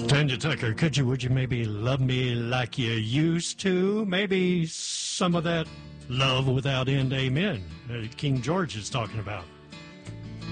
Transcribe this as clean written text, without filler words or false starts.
Tanya Tucker, would you maybe love me like you used to? Maybe some of that love without end, amen. King George is talking about.